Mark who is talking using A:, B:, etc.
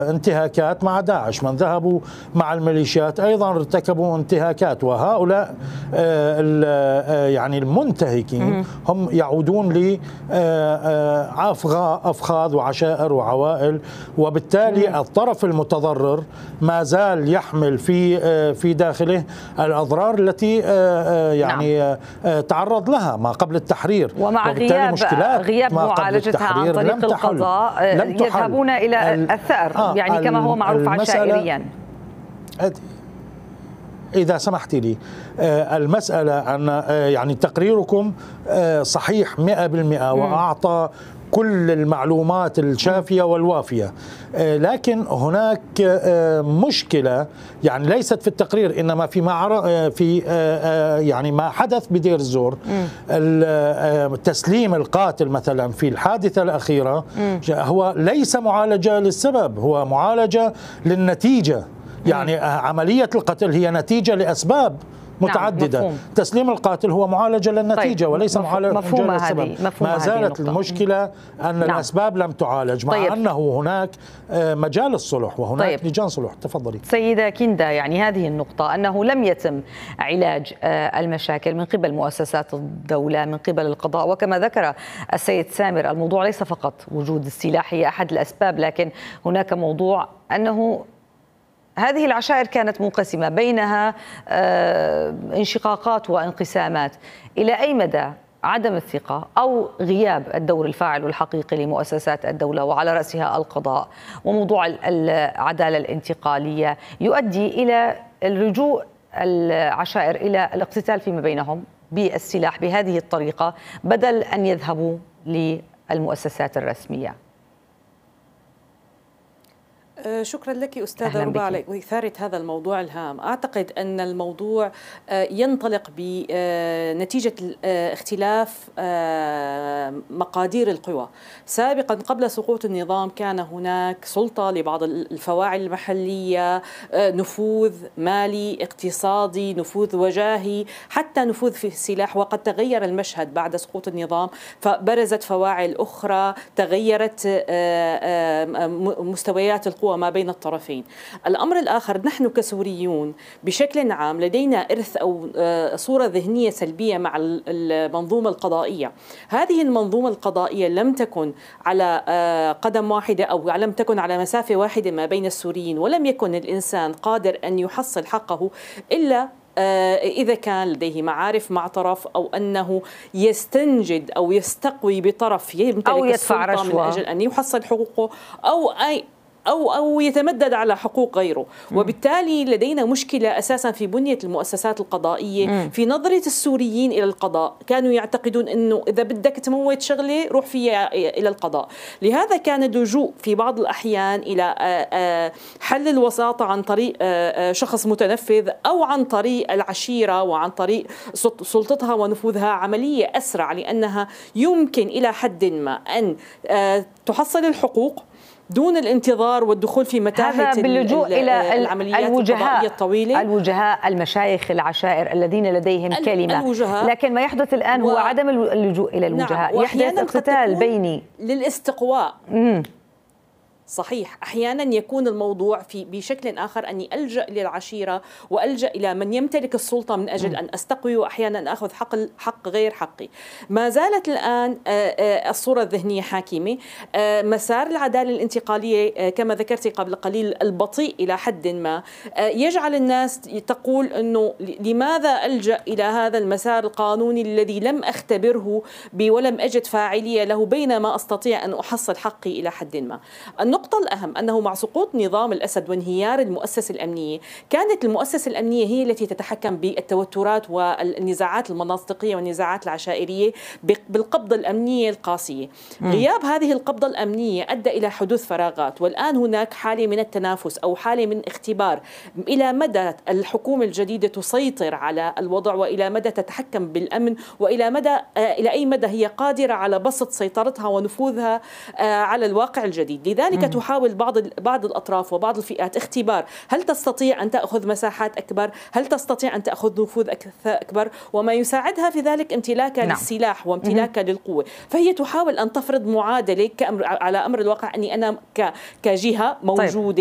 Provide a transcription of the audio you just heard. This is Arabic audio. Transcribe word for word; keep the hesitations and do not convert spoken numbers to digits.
A: انتهاكات مع داعش، من ذهبوا مع الميليشيات أيضا ارتكبوا انتهاكات، وهؤلاء يعني المنتهكين هم يعودون لأفخاذ وعشائر وعوائل، وبالتالي الطرف المتضرر ما زال يحمل في في داخله الأضرار التي يعني تعرض لها ما قبل التحرير،
B: ومع غياب غياب معالجتها عن طريق القضاء يذهبون إلى الثأر، آه يعني كما هو معروف عشائريا.
A: إذا سمحتي لي، المسألة أن يعني تقريركم صحيح مئة بالمئة وأعطى كل المعلومات الشافية والوافية، لكن هناك مشكلة يعني ليست في التقرير إنما في ما في يعني ما حدث بدير الزور. تسليم القاتل مثلا في الحادثة الأخيرة هو ليس معالجة للسبب، هو معالجة للنتيجة. يعني عملية القتل هي نتيجة لأسباب متعددة. نعم، تسليم القاتل هو معالجة للنتيجة. طيب. وليس معالجة للسبب. ما زالت المشكلة أن نعم. الأسباب لم تعالج، مع طيب. أنه هناك مجال الصلح وهناك طيب. لجان صلح. تفضلي
B: سيدة كندا، يعني هذه النقطة أنه لم يتم علاج المشاكل من قبل مؤسسات الدولة، من قبل القضاء، وكما ذكر السيد سامر الموضوع ليس فقط وجود السلاح هي أحد الأسباب، لكن هناك موضوع أنه هذه العشائر كانت منقسمة بينها انشقاقات وانقسامات. إلى أي مدى عدم الثقة أو غياب الدور الفاعل والحقيقي لمؤسسات الدولة وعلى رأسها القضاء وموضوع العدالة الانتقالية يؤدي إلى اللجوء العشائر إلى الاقتتال فيما بينهم بالسلاح بهذه الطريقة بدل أن يذهبوا للمؤسسات الرسمية؟
C: شكرا لك أستاذة ربا على إثارة هذا الموضوع الهام. أعتقد أن الموضوع ينطلق بنتيجة اختلاف مقادير القوى. سابقا قبل سقوط النظام كان هناك سلطة لبعض الفواعل المحلية، نفوذ مالي اقتصادي، نفوذ وجاهي، حتى نفوذ في السلاح. وقد تغير المشهد بعد سقوط النظام، فبرزت فواعل أخرى، تغيرت مستويات القوى ما بين الطرفين. الأمر الآخر، نحن كسوريون بشكل عام لدينا إرث أو صورة ذهنية سلبية مع المنظومة القضائية. هذه المنظومة القضائية لم تكن على قدم واحدة أو لم تكن على مسافة واحدة ما بين السوريين، ولم يكن الإنسان قادر أن يحصل حقه إلا إذا كان لديه معارف مع طرف، أو أنه يستنجد أو يستقوي بطرف يمتلك
B: أو يدفع
C: رشوة من أجل أن يحصل حقوقه، أو أي أو أو يتمدد على حقوق غيره. وبالتالي لدينا مشكلة أساسا في بنية المؤسسات القضائية. في نظرة السوريين إلى القضاء كانوا يعتقدون أنه إذا بدك تموت شغلة روح فيها إلى القضاء. لهذا كان اللجوء في بعض الأحيان إلى حل الوساطة عن طريق شخص متنفذ أو عن طريق العشيرة وعن طريق سلطتها ونفوذها عملية أسرع، لأنها يمكن إلى حد ما أن تحصل الحقوق دون الانتظار والدخول في متاهة
B: باللجوء إلى
C: العمليات القضائية الطويلة.
B: الوجهاء، المشايخ، العشائر الذين لديهم كلمة. الوجهاء. لكن ما يحدث الآن هو و... عدم اللجوء إلى الوجهاء. نعم. يحدث اقتتال بيني
C: للاستقواء. مم. صحيح، أحيانا يكون الموضوع في بشكل آخر أني ألجأ للعشيرة وألجأ إلى من يمتلك السلطة من أجل أن أستقوي، وأحيانا أخذ حق حق غير حقي. ما زالت الآن الصورة الذهنية حاكمة. مسار العدالة الانتقالية كما ذكرت قبل قليل البطيء إلى حد ما يجعل الناس تقول أنه لماذا ألجأ إلى هذا المسار القانوني الذي لم أختبره ولم أجد فاعلية له، بينما أستطيع أن أحصل حقي إلى حد ما. النقطة الأهم أنه مع سقوط نظام الأسد وانهيار المؤسسة الأمنية، كانت المؤسسة الأمنية هي التي تتحكم بالتوترات والنزاعات المناطقية والنزاعات العشائرية بالقبضة الأمنية القاسية. م. غياب هذه القبضة الأمنية أدى إلى حدوث فراغات، والآن هناك حالة من التنافس أو حالة من اختبار إلى مدى الحكومة الجديدة تسيطر على الوضع، وإلى مدى تتحكم بالأمن، وإلى مدى إلى أي مدى هي قادرة على بسط سيطرتها ونفوذها على الواقع الجديد. لذلك تحاول بعض بعض الأطراف وبعض الفئات اختبار هل تستطيع أن تأخذ مساحات أكبر، هل تستطيع أن تأخذ نفوذ أكبر، وما يساعدها في ذلك امتلاكها نعم. للسلاح وامتلاكها للقوة. فهي تحاول أن تفرض معادلة كأمر على أمر الواقع أني أنا كجهة موجودة. طيب.